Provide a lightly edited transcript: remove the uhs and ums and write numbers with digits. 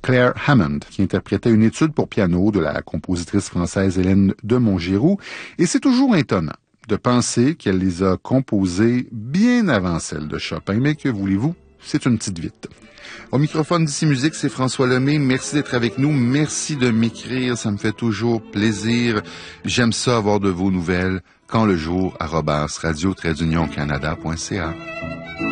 Claire Hammond, qui interprétait une étude pour piano de la compositrice française Hélène de Montgiroux. Et c'est toujours étonnant de penser qu'elle les a composées bien avant celles de Chopin. Mais que voulez-vous, c'est une petite vite. Au microphone d'Ici Musique, c'est François Lemay. Merci d'être avec nous. Merci de m'écrire. Ça me fait toujours plaisir. J'aime ça avoir de vos nouvelles. Quand le jour, @radio-canada.ca.